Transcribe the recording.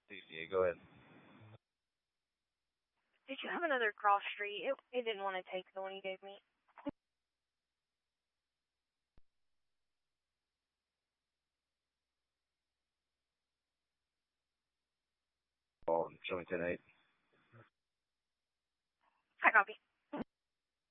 Yeah, go ahead. Did you have another cross street? It didn't want to take the one you gave me. Oh, show me 10-8. I copy.